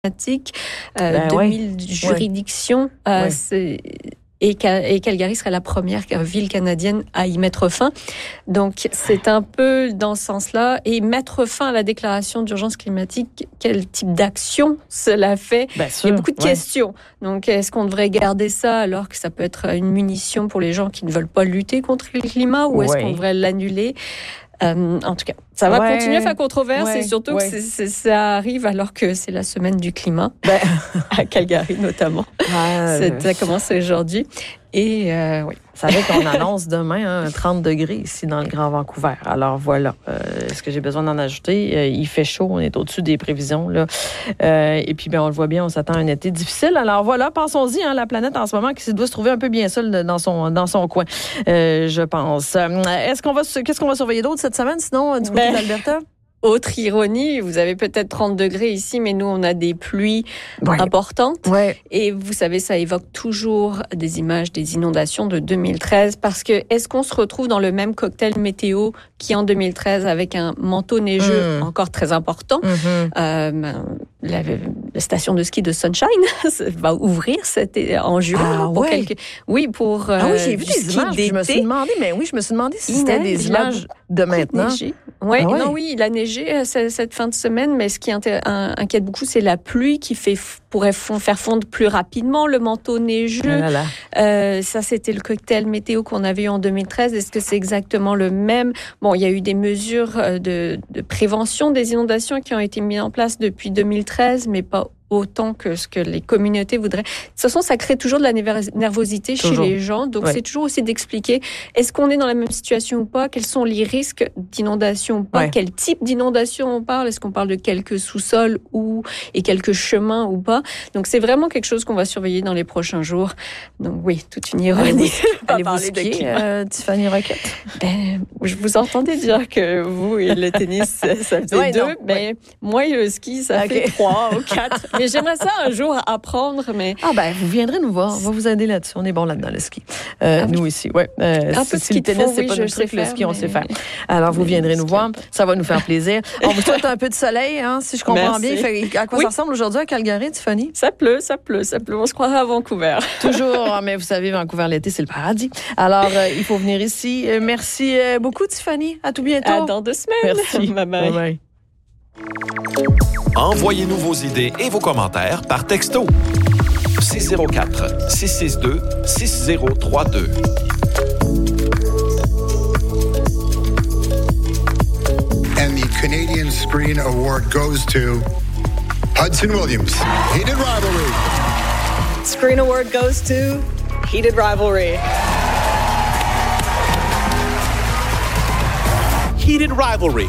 climatique, 2000 juridictions. Et Calgary serait la première ville canadienne à y mettre fin. Donc, c'est un peu dans ce sens-là. Et mettre fin à la déclaration d'urgence climatique, quel type d'action cela fait? Il y a beaucoup de questions. Donc, est-ce qu'on devrait garder ça alors que ça peut être une munition pour les gens qui ne veulent pas lutter contre le climat, ou est-ce qu'on devrait l'annuler? En tout cas, ça va continuer à faire controverse, et surtout que ça arrive alors que c'est la semaine du climat, à Calgary notamment. Ça commence aujourd'hui. Et Vous savez qu'on annonce demain 30 degrés ici dans le Grand Vancouver. Alors voilà, est-ce que j'ai besoin d'en ajouter? Il fait chaud, on est au-dessus des prévisions, là. Et puis, on le voit bien, on s'attend à un été difficile. Alors voilà, pensons-y, la planète en ce moment qui doit se trouver un peu bien seule dans son coin, je pense. Qu'est-ce qu'on va surveiller d'autre cette semaine, sinon, du côté de l'Alberta? Autre ironie, vous avez peut-être 30 degrés ici, mais nous, on a des pluies importantes. Et vous savez, ça évoque toujours des images des inondations de 2013, parce que est-ce qu'on se retrouve dans le même cocktail météo qui en 2013 avec un manteau neigeux encore très important? La station de ski de Sunshine va ouvrir en juin. J'ai vu des images. Je me suis demandé si c'était des images de maintenant. Il a neigé cette fin de semaine, mais ce qui inquiète beaucoup, c'est la pluie qui pourrait faire fondre plus rapidement le manteau neigeux. Ça, c'était le cocktail météo qu'on avait eu en 2013. Est-ce que c'est exactement le même? Bon, il y a eu des mesures de prévention des inondations qui ont été mises en place depuis 2013, mais pas autant que ce que les communautés voudraient. De toute façon, ça crée toujours de la nervosité chez les gens. Donc, c'est toujours aussi d'expliquer, est-ce qu'on est dans la même situation ou pas? Quels sont les risques d'inondation ou pas? Quel type d'inondation on parle? Est-ce qu'on parle de quelques sous-sols et quelques chemins ou pas? Donc, c'est vraiment quelque chose qu'on va surveiller dans les prochains jours. Donc, oui, toute une ironie. Allez-vous skier, Tiffany Roquette? Je vous entendais dire que vous et le tennis, ça faisait 2. Mais moi et le ski, ça fait 3 ou 4. Mais j'aimerais ça un jour apprendre, mais... vous viendrez nous voir. On va vous aider là-dessus. On est bon là-dedans, le ski. Nous ici, un peu de ski le tennis, c'est pas notre truc, le ski, on sait faire. Alors, vous viendrez nous voir. Ça va nous faire plaisir. On vous souhaite un peu de soleil, si je comprends bien. À quoi ça ressemble aujourd'hui à Calgary, Tiffany? Ça pleut. On se croirait à Vancouver. Toujours, mais vous savez, Vancouver, l'été, c'est le paradis. Alors, il faut venir ici. Merci beaucoup, Tiffany. À tout bientôt. À dans 2 semaines. Merci. Bye-bye. Envoyez-nous vos idées et vos commentaires par texto. 604-662-6032. And the Canadian Screen Award goes to Hudson Williams. Heated Rivalry. Screen Award goes to Heated Rivalry. Heated Rivalry.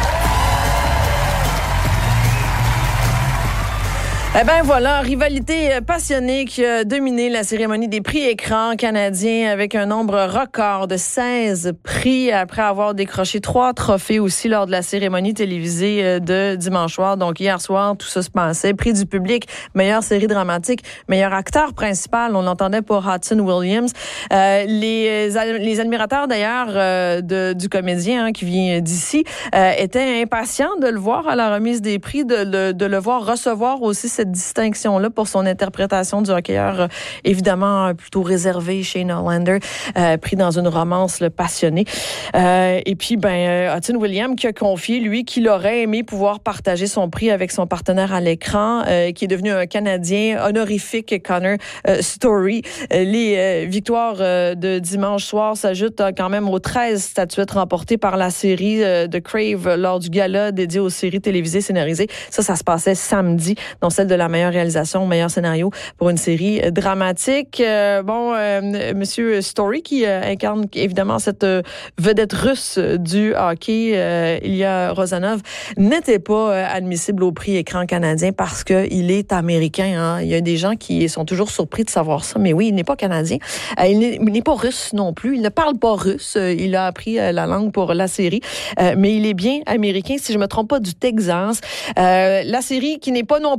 Voilà, rivalité passionnée qui a dominé la cérémonie des prix écran canadiens avec un nombre record de 16 prix après avoir décroché 3 trophées aussi lors de la cérémonie télévisée de dimanche soir. Donc hier soir, tout ça se passait. Prix du public, meilleure série dramatique, meilleur acteur principal, on l'entendait pour Hudson Williams. Les admirateurs d'ailleurs du comédien qui vient d'ici étaient impatients de le voir à la remise des prix, de le voir recevoir aussi cette distinction-là pour son interprétation du hockeyeur, évidemment plutôt réservé, Shane Hollander, pris dans une romance passionnée. Et puis, Hudson Williams qui a confié, lui, qu'il aurait aimé pouvoir partager son prix avec son partenaire à l'écran, qui est devenu un Canadien honorifique, Connor Story. Les victoires de dimanche soir s'ajoutent quand même aux 13 statuettes remportées par la série de Crave lors du gala dédié aux séries télévisées scénarisées. Ça se passait samedi, dont celle de la meilleure réalisation, meilleur scénario pour une série dramatique. Monsieur Story, qui incarne évidemment cette vedette russe du hockey, Ilya Rozanov, n'était pas admissible au prix écran canadien parce qu'il est américain. Il y a des gens qui sont toujours surpris de savoir ça, mais oui, il n'est pas canadien. Il n'est pas russe non plus. Il ne parle pas russe. Il a appris la langue pour la série, mais il est bien américain, si je me trompe pas, du Texas. La série qui n'est pas non plus admissible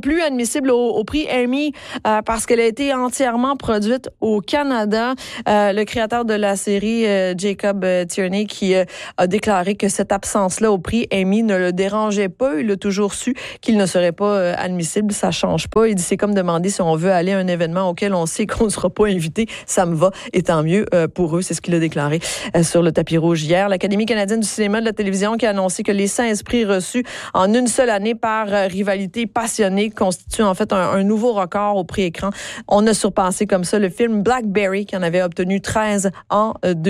admissible au prix Emmy parce qu'elle a été entièrement produite au Canada. Le créateur de la série, Jacob Tierney, qui a déclaré que cette absence-là au prix Emmy ne le dérangeait pas. Il a toujours su qu'il ne serait pas admissible. Ça change pas. Il dit, c'est comme demander si on veut aller à un événement auquel on sait qu'on ne sera pas invité. Ça me va, et tant mieux pour eux. C'est ce qu'il a déclaré sur le tapis rouge hier. L'Académie canadienne du cinéma et de la télévision qui a annoncé que les 16 prix reçus en une seule année par Rivalité passionnée constituent en fait un nouveau record au prix écran. On a surpassé comme ça le film Blackberry qui en avait obtenu 13 en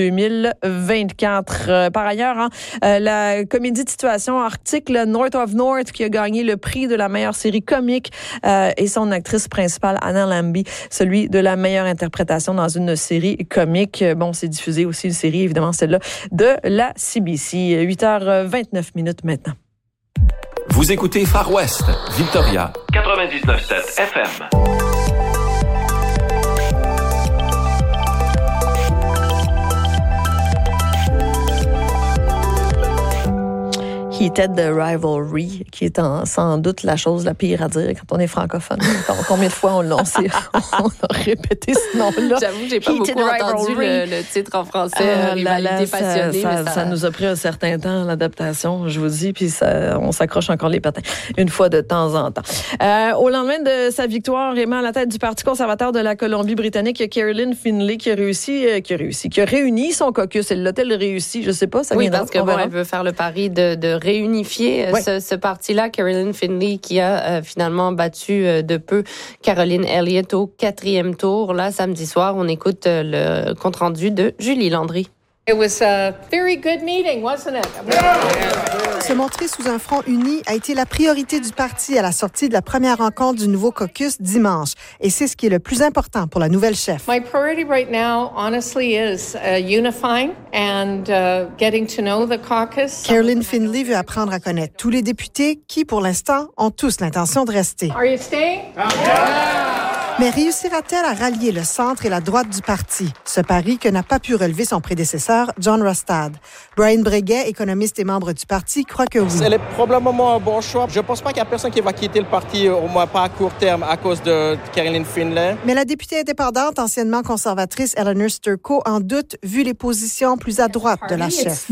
2024. Par ailleurs, la comédie de situation arctique, le North of North, qui a gagné le prix de la meilleure série comique et son actrice principale, Anna Lambie, celui de la meilleure interprétation dans une série comique. Bon, c'est diffusé aussi une série, évidemment, celle-là, de la CBC. 8h29 maintenant. Vous écoutez Far West, Victoria, 99.7 FM. Heated Rivalry, qui est sans doute la chose la pire à dire quand on est francophone. Combien de fois on a répété ce nom-là? J'avoue que j'ai pas beaucoup entendu le titre en français, Rivalité passionnée. Ça nous a pris un certain temps, l'adaptation, je vous dis, puis on s'accroche encore les patins une fois de temps en temps. Au lendemain de sa victoire, Raymond, à la tête du Parti conservateur de la Colombie-Britannique, il y a Caroline Finlay qui a réuni son caucus. Elle l'a-t-elle réussi? Je sais pas, ça viendra. Oui, parce que elle veut faire le pari de réunifier ce parti-là. Caroline Finlay qui a finalement battu de peu Caroline Elliott au 4e tour. Là, samedi soir, on écoute le compte-rendu de Julie Landry. It was a very good meeting, wasn't it? Se montrer sous un front uni a été la priorité du parti à la sortie de la première rencontre du nouveau caucus dimanche. Et c'est ce qui est le plus important pour la nouvelle chef. My priority right now, honestly, is unifying and getting to know the caucus. Caroline Finlay veut apprendre à connaître tous les députés qui, pour l'instant, ont tous l'intention de rester. Are you staying? Mais réussira-t-elle à rallier le centre et la droite du parti? Ce pari que n'a pas pu relever son prédécesseur, John Rustad. Brian Breguet, économiste et membre du parti, croit que oui. C'est probablement un bon choix. Je ne pense pas qu'il y a personne qui va quitter le parti, au moins pas à court terme, à cause de Caroline Finlay. Mais la députée indépendante, anciennement conservatrice, Eleanor Sturko, en doute, vu les positions plus à droite de la chef.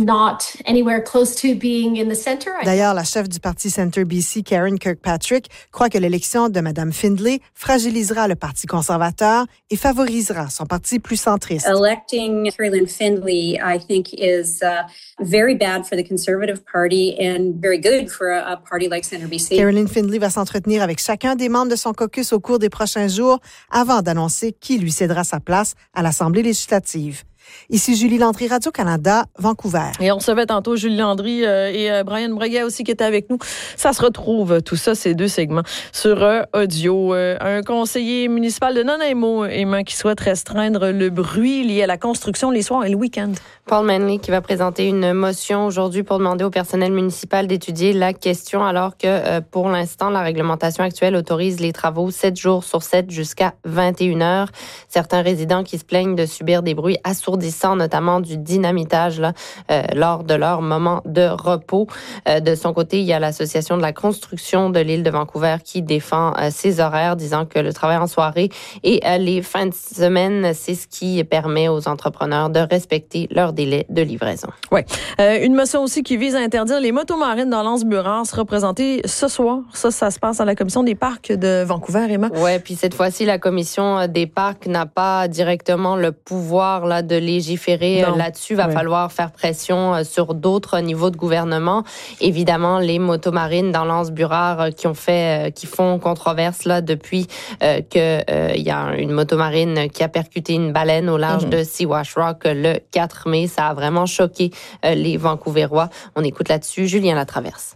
D'ailleurs, la chef du parti Centre BC, Karen Kirkpatrick, croit que l'élection de Mme Finlay fragilisera le Parti conservateur et favorisera son parti plus centriste. Electing Caroline Finlay, I think, is very bad for the Conservative Party and very good for a party like Centre BC. Caroline Finlay va s'entretenir avec chacun des membres de son caucus au cours des prochains jours avant d'annoncer qui lui cédera sa place à l'Assemblée législative. Ici Julie Landry, Radio-Canada, Vancouver. Et on recevait tantôt Julie Landry et Brian Breguet aussi qui étaient avec nous. Ça se retrouve, tout ça, ces deux segments, sur audio. Un conseiller municipal de Nanaimo, Emma, qui souhaite restreindre le bruit lié à la construction les soirs et le week-end. Paul Manley qui va présenter une motion aujourd'hui pour demander au personnel municipal d'étudier la question alors que pour l'instant, la réglementation actuelle autorise les travaux 7 jours sur 7 jusqu'à 21 heures. Certains résidents qui se plaignent de subir des bruits assourdissants, notamment du dynamitage lors de leur moment de repos. De son côté, il y a l'Association de la construction de l'île de Vancouver qui défend ses horaires, disant que le travail en soirée et les fins de semaine, c'est ce qui permet aux entrepreneurs de respecter leur délai de livraison. Oui. Une motion aussi qui vise à interdire les motomarines dans l'Anse-Burrard sera présentée ce soir. Ça se passe à la Commission des parcs de Vancouver, Emma. Oui, puis cette fois-ci, la Commission des parcs n'a pas directement le pouvoir de légiférer là-dessus. Va falloir faire pression sur d'autres niveaux de gouvernement. Évidemment, les motomarines dans l'Anse-Burrard qui font controverse là depuis que il y a une motomarine qui a percuté une baleine au large de Siwash Rock le 4 mai. Ça a vraiment choqué les Vancouverois. On écoute là-dessus Julien Latraverse.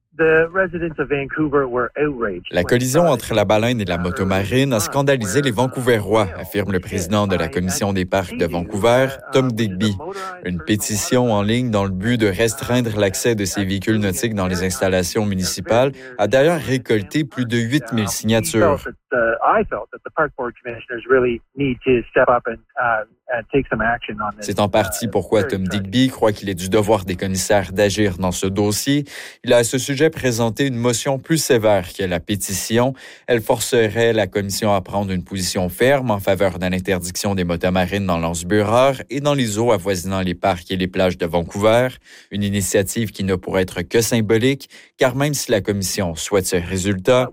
La collision entre la baleine et la motomarine a scandalisé les Vancouverois, affirme le président de la Commission des parcs de Vancouver, Tom Digby. Une pétition en ligne dans le but de restreindre l'accès de ces véhicules nautiques dans les installations municipales a d'ailleurs récolté plus de 8000 signatures. C'est en partie pourquoi Tom Digby croit qu'il est du devoir des commissaires d'agir dans ce dossier. Il a à ce sujet présenté une motion plus sévère que la pétition. Elle forcerait la commission à prendre une position ferme en faveur de l'interdiction des motomarines dans l'Anse-Burrard et dans les eaux avoisinant les parcs et les plages de Vancouver. Une initiative qui ne pourrait être que symbolique, car même si la commission souhaite ce résultat,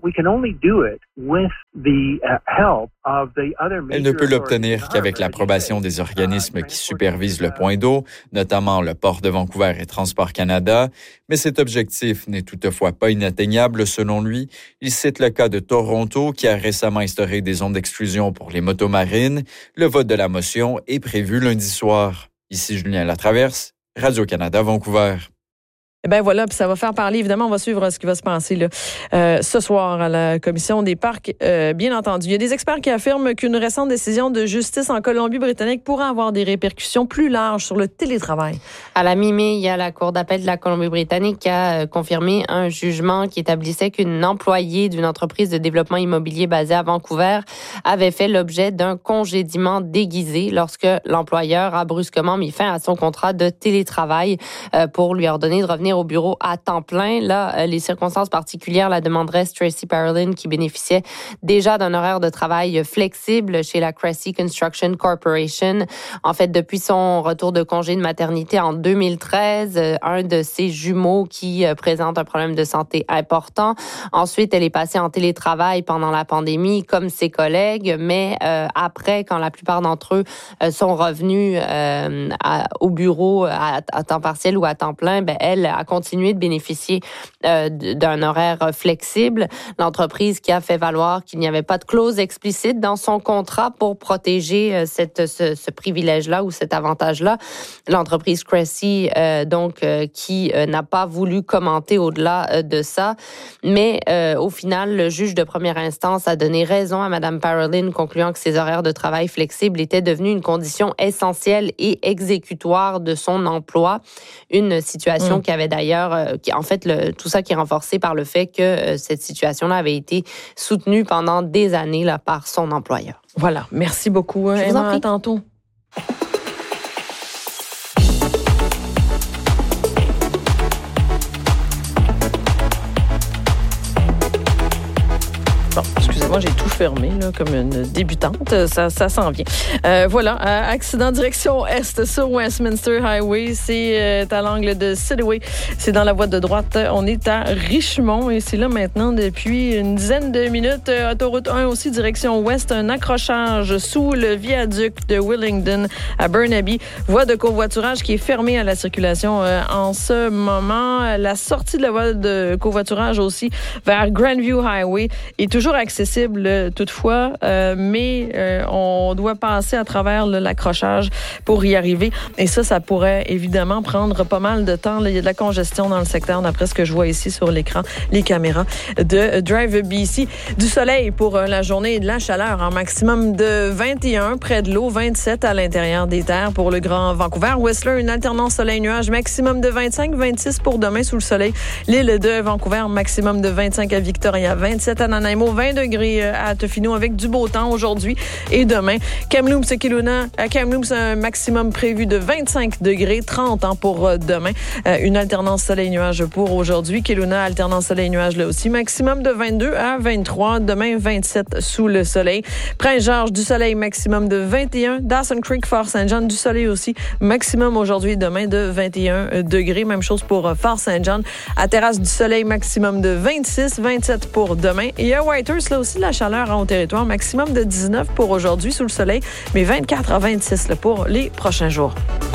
elle ne peut l'obtenir qu'avec l'approbation des organismes qui supervisent le point d'eau, notamment le Port de Vancouver et Transport Canada. Mais cet objectif n'est toutefois pas inatteignable selon lui. Il cite le cas de Toronto qui a récemment instauré des zones d'exclusion pour les motomarines. Le vote de la motion est prévu lundi soir. Ici Julien Latraverse, Radio-Canada, Vancouver. Ben voilà, puis ça va faire parler. Évidemment, on va suivre ce qui va se passer là, ce soir à la Commission des parcs, bien entendu. Il y a des experts qui affirment qu'une récente décision de justice en Colombie-Britannique pourrait avoir des répercussions plus larges sur le télétravail. À la mi-mai, il y a la Cour d'appel de la Colombie-Britannique qui a confirmé un jugement qui établissait qu'une employée d'une entreprise de développement immobilier basée à Vancouver avait fait l'objet d'un congédiement déguisé lorsque l'employeur a brusquement mis fin à son contrat de télétravail pour lui ordonner de revenir au bureau à temps plein. Là, les circonstances particulières la demanderaient Tracy Parolin, qui bénéficiait déjà d'un horaire de travail flexible chez la Cressy Construction Corporation. En fait, depuis son retour de congé de maternité en 2013, un de ses jumeaux qui présente un problème de santé important. Ensuite, elle est passée en télétravail pendant la pandémie, comme ses collègues, mais après, quand la plupart d'entre eux sont revenus au bureau à temps partiel ou à temps plein, ben elle a continué de bénéficier d'un horaire flexible. L'entreprise qui a fait valoir qu'il n'y avait pas de clause explicite dans son contrat pour protéger ce privilège-là ou cet avantage-là. L'entreprise Cressy, qui n'a pas voulu commenter au-delà de ça. Mais au final, le juge de première instance a donné raison à Mme Parolin, concluant que ces horaires de travail flexibles étaient devenus une condition essentielle et exécutoire de son emploi. Une situation qui avait d'ailleurs, tout ça qui est renforcé par le fait que cette situation-là avait été soutenue pendant des années là, par son employeur. Voilà. Merci beaucoup, Emma. À tantôt. Bon, excusez-moi, j'ai tout fermé là, comme une débutante. Ça s'en vient. Voilà, accident direction est sur Westminster Highway. C'est à l'angle de Sidaway. C'est dans la voie de droite. On est à Richmond et c'est là maintenant depuis une dizaine de minutes. Autoroute 1 aussi, direction ouest. Un accrochage sous le viaduc de Willingdon à Burnaby. Voie de covoiturage qui est fermée à la circulation en ce moment. La sortie de la voie de covoiturage aussi vers Grandview Highway est toujours accessible toutefois, mais on doit passer à travers l'accrochage pour y arriver. Et ça pourrait évidemment prendre pas mal de temps. Là, il y a de la congestion dans le secteur, d'après ce que je vois ici sur l'écran, les caméras de Drive BC. Du soleil pour la journée et de la chaleur en maximum de 21 près de l'eau, 27 à l'intérieur des terres pour le Grand Vancouver. Whistler, une alternance soleil-nuage, maximum de 25, 26 pour demain sous le soleil. L'île de Vancouver, maximum de 25 à Victoria, 27 à Nanaimo, 20 degrés à Tofino avec du beau temps aujourd'hui et demain. Kamloops et Kelowna. À Kamloops, un maximum prévu de 25 degrés, 30 pour demain. Une alternance soleil-nuage pour aujourd'hui. Kelowna, alternance soleil-nuage là aussi. Maximum de 22 à 23. Demain, 27 sous le soleil. Prince-Georges, du soleil, maximum de 21. Dawson Creek, Fort Saint-John, du soleil aussi. Maximum aujourd'hui et demain de 21 degrés. Même chose pour Fort Saint-John. À Terrasse, du soleil, maximum de 26, 27 pour demain. Et à Whitehurst, là aussi, de la chaleur au territoire. Maximum de 19 pour aujourd'hui sous le soleil, mais 24 à 26 là, pour les prochains jours.